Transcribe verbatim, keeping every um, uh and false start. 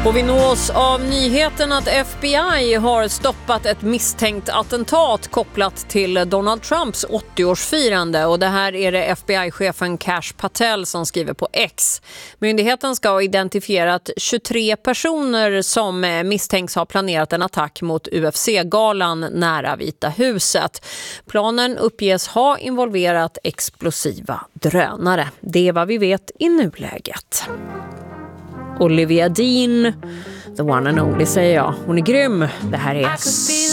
Och vi nås av nyheten att F B I har stoppat ett misstänkt attentat kopplat till Donald Trumps åttioårsfirande. Och det här är det F B I-chefen Kash Patel som skriver på X. Myndigheten ska ha identifierat tjugotre personer som misstänks ha planerat en attack mot U F C-galan nära Vita huset. Planen uppges ha involverat explosiva drönare. Det är vad vi vet i nuläget. Olivia Dean, the one and only, säger jag. Hon är grym. Det här är